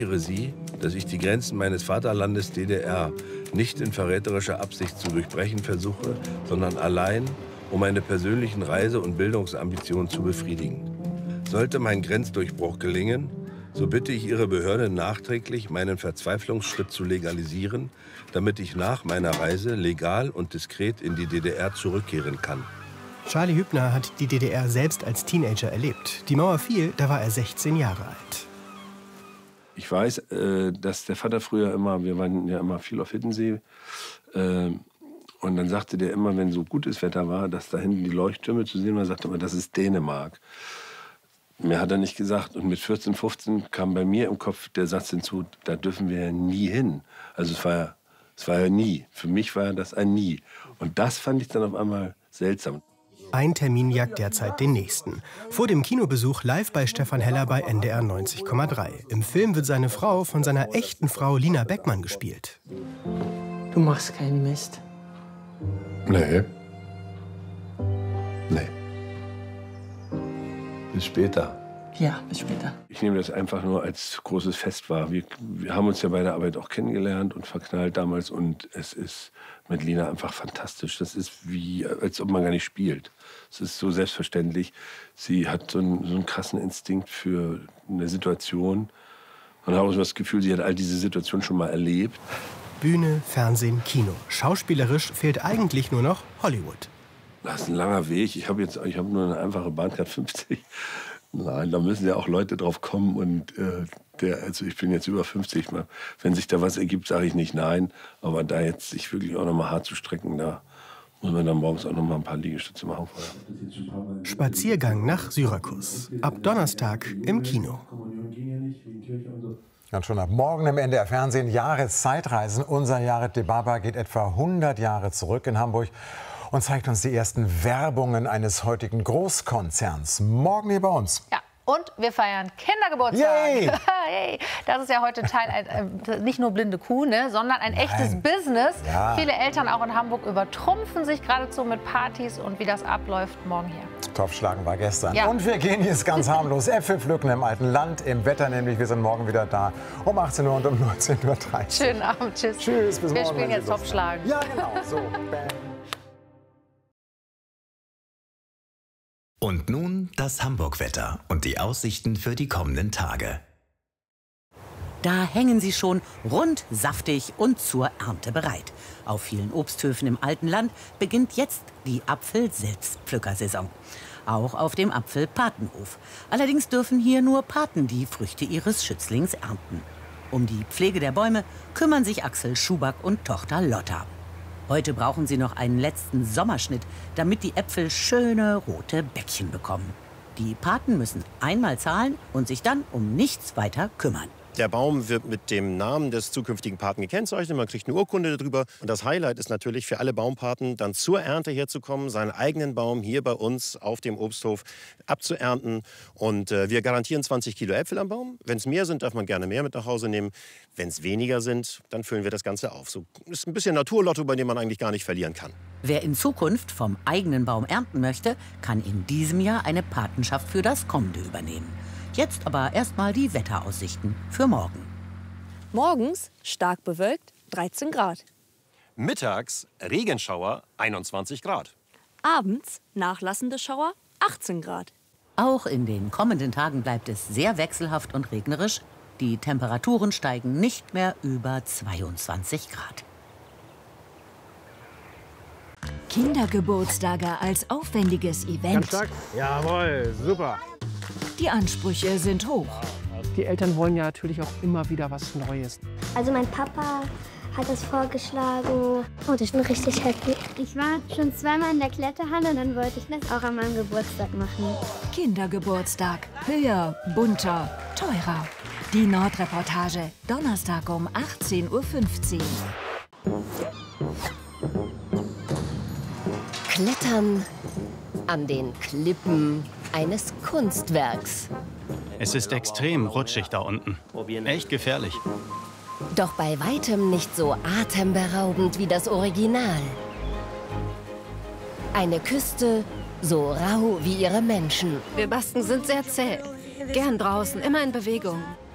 Sie, dass ich die Grenzen meines Vaterlandes DDR nicht in verräterischer Absicht zu durchbrechen versuche, sondern allein, um meine persönlichen Reise- und Bildungsambitionen zu befriedigen. Sollte mein Grenzdurchbruch gelingen, so bitte ich Ihre Behörde nachträglich, meinen Verzweiflungsschritt zu legalisieren, damit ich nach meiner Reise legal und diskret in die DDR zurückkehren kann. Charlie Hübner hat die DDR selbst als Teenager erlebt. Die Mauer fiel, da war er 16 Jahre alt. Ich weiß, dass der Vater früher immer, wir waren ja immer viel auf Hiddensee, und dann sagte der immer, wenn so gutes Wetter war, dass da hinten die Leuchttürme zu sehen waren, sagte man, das ist Dänemark. Mehr hat er nicht gesagt. Und mit 14, 15 kam bei mir im Kopf der Satz hinzu, da dürfen wir ja nie hin. Also es war ja nie. Für mich war das ein Nie. Und das fand ich dann auf einmal seltsam. Ein Termin jagt derzeit den nächsten. Vor dem Kinobesuch live bei Stefan Heller bei NDR 90,3. Im Film wird seine Frau von seiner echten Frau Lina Beckmann gespielt. Du machst keinen Mist. Nee. Nee. Bis später. Ja, bis später. Ich nehme das einfach nur als großes Fest wahr. Wir haben uns ja bei der Arbeit auch kennengelernt und verknallt damals. Und es ist mit Lina einfach fantastisch. Das ist wie, als ob man gar nicht spielt. Es ist so selbstverständlich. Sie hat so einen krassen Instinkt für eine Situation. Man hat auch so das Gefühl, sie hat all diese Situationen schon mal erlebt. Bühne, Fernsehen, Kino. Schauspielerisch fehlt eigentlich nur noch Hollywood. Das ist ein langer Weg. Ich habe nur eine einfache Bahncard 50. Nein, da müssen ja auch Leute drauf kommen. Und also ich bin jetzt über 50. Wenn sich da was ergibt, sage ich nicht nein. Aber da jetzt sich wirklich auch noch mal hart zu strecken, da muss man dann morgens auch noch mal ein paar Liegestütze machen vorher. Spaziergang nach Syrakus. Ab Donnerstag im Kino. Und schon ab morgen im NDR Fernsehen Jahreszeitreisen. Unser Jared de Baba geht etwa 100 Jahre zurück in Hamburg und zeigt uns die ersten Werbungen eines heutigen Großkonzerns. Morgen hier bei uns. Ja. Und wir feiern Kindergeburtstag. Yay! Hey, das ist ja heute Teil, nicht nur blinde Kuh, ne, sondern ein echtes Business. Ja. Viele Eltern auch in Hamburg übertrumpfen sich geradezu mit Partys. Und wie das abläuft, morgen hier. Topfschlagen war gestern. Ja. Und wir gehen jetzt ganz harmlos Äpfel pflücken im alten Land. Im Wetter nämlich, wir sind morgen wieder da. Um 18 Uhr und um 19.30 Uhr. Schönen Abend, tschüss. Tschüss, bis morgen. Wir spielen jetzt Topfschlagen. Ja, genau. So, bam. Und nun das Hamburg-Wetter und die Aussichten für die kommenden Tage. Da hängen sie schon rund, saftig und zur Ernte bereit. Auf vielen Obsthöfen im alten Land beginnt jetzt die Apfel-Selbstpflückersaison. Auch auf dem Apfelpatenhof. Allerdings dürfen hier nur Paten die Früchte ihres Schützlings ernten. Um die Pflege der Bäume kümmern sich Axel Schuback und Tochter Lotta. Heute brauchen sie noch einen letzten Sommerschnitt, damit die Äpfel schöne rote Bäckchen bekommen. Die Paten müssen einmal zahlen und sich dann um nichts weiter kümmern. Der Baum wird mit dem Namen des zukünftigen Paten gekennzeichnet. Man kriegt eine Urkunde darüber. Und das Highlight ist natürlich für alle Baumpaten, dann zur Ernte herzukommen, seinen eigenen Baum hier bei uns auf dem Obsthof abzuernten. Und wir garantieren 20 Kilo Äpfel am Baum. Wenn es mehr sind, darf man gerne mehr mit nach Hause nehmen. Wenn es weniger sind, dann füllen wir das Ganze auf. So ist ein bisschen Naturlotto, bei dem man eigentlich gar nicht verlieren kann. Wer in Zukunft vom eigenen Baum ernten möchte, kann in diesem Jahr eine Patenschaft für das kommende übernehmen. Jetzt aber erstmal die Wetteraussichten für morgen. Morgens stark bewölkt, 13 Grad. Mittags Regenschauer, 21 Grad. Abends nachlassende Schauer, 18 Grad. Auch in den kommenden Tagen bleibt es sehr wechselhaft und regnerisch. Die Temperaturen steigen nicht mehr über 22 Grad. Kindergeburtstage als aufwendiges Event. Ganz stark. Jawohl, super. Die Ansprüche sind hoch. Die Eltern wollen ja natürlich auch immer wieder was Neues. Also mein Papa hat es vorgeschlagen und ich bin richtig happy. Ich war schon zweimal in der Kletterhalle und dann wollte ich das auch an meinem Geburtstag machen. Kindergeburtstag. Höher, bunter, teurer. Die Nordreportage. Donnerstag um 18:15 Uhr. Klettern an den Klippen eines Kunstwerks. Es ist extrem rutschig da unten. Echt gefährlich. Doch bei weitem nicht so atemberaubend wie das Original. Eine Küste so rau wie ihre Menschen. Wir Basken sind sehr zäh. Gern draußen, immer in Bewegung.